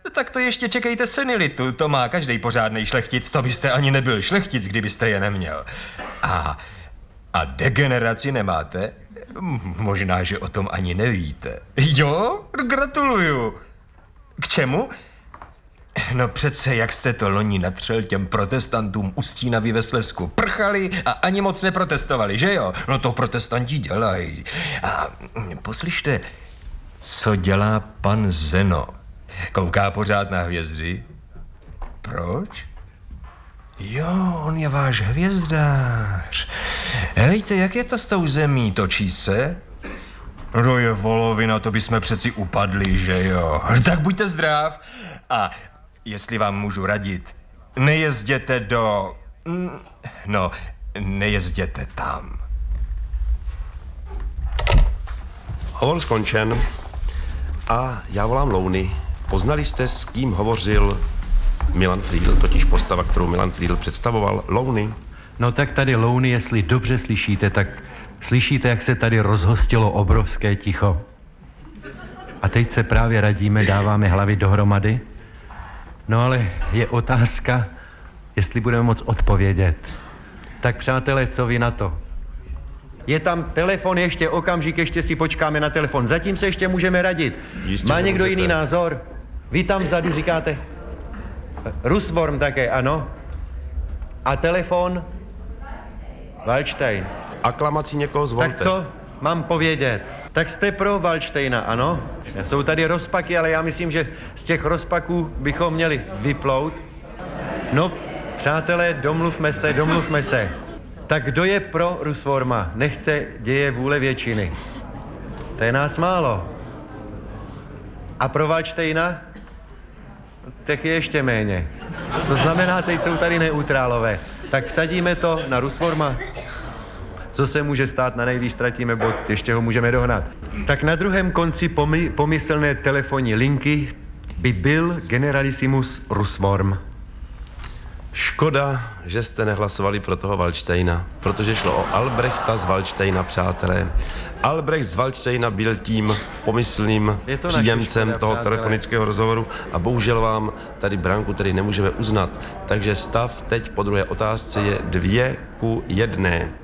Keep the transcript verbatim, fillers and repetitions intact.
Tak to ještě čekejte senilitu, to má každý pořádnej šlechtic, to byste ani nebyl šlechtic, kdybyste je neměl. A, a degeneraci nemáte? Možná, že o tom ani nevíte. Jo? Gratuluju. K čemu? No přece, jak jste to loni natřel těm protestantům u Stínavy ve Slezsku. Prchali a ani moc neprotestovali, že jo? No to protestanti dělají. A poslyšte, co dělá pan Zeno? Kouká pořád na hvězdy? Proč? Jo, on je váš hvězdář. Helejte, jak je to s tou zemí? Točí se? No je volovina, to bychom přeci upadli, že jo? Tak buďte zdrav. A jestli vám můžu radit, nejezděte do... No, nejezděte tam. Hovor skončen. A já volám Louny. Poznali jste, s kým hovořil Milan Friedl, totiž postava, kterou Milan Friedl představoval? Louny? No tak tady Louny, jestli dobře slyšíte, tak slyšíte, jak se tady rozhostilo obrovské ticho. A teď se právě radíme, dáváme hlavy dohromady. No ale je otázka, jestli budeme moct odpovědět. Tak přátelé, co vy na to? Je tam telefon, ještě okamžik, ještě si počkáme na telefon. Zatím se ještě můžeme radit. Jistě, Má někdo můžete. jiný názor? Vy tam vzadu říkáte Rusvorm také, ano. A telefon? Waldstein. Aklamací někoho zvolte. Tak co mám povědět? Tak jste pro Waldsteina, ano? Jsou tady rozpaky, ale já myslím, že z těch rozpaků bychom měli vyplout. No, přátelé, domluvme se, domluvme se. Tak kdo je pro Rusvorma? Nechce děje vůle většiny. To je nás málo. A pro Waldsteina? Těch je ještě méně. To znamená, teď jsou tady neutrálové. Tak vsadíme to na Rusvorma. Co se může stát, na nejvíc ztratíme bod, ještě ho můžeme dohnat. Tak na druhém konci pomy- pomyslné telefonní linky by byl generalissimus Rusvorm. Škoda, že jste nehlasovali pro toho Waldsteina, protože šlo o Albrechta z Waldsteina, přátelé. Albrecht z Waldsteina byl tím pomyslným příjemcem škoda, toho přátelé. telefonického rozhovoru a bohužel vám tady branku tedy nemůžeme uznat. Takže stav teď po druhé otázce je dvě ku jedné.